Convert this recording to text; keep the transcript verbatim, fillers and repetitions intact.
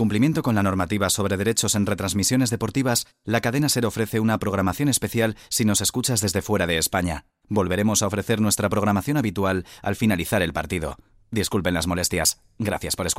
cumplimiento con la normativa sobre derechos en retransmisiones deportivas, la cadena SER ofrece una programación especial si nos escuchas desde fuera de España. Volveremos a ofrecer nuestra programación habitual al finalizar el partido. Disculpen las molestias. Gracias por escuchar.